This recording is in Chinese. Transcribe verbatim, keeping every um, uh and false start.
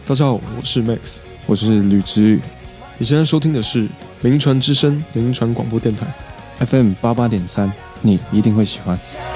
大家好，我是 Max， 我是吕之宇。 你现在收听的是名传之声名传广播电台 F M 八八点三，你一定会喜欢。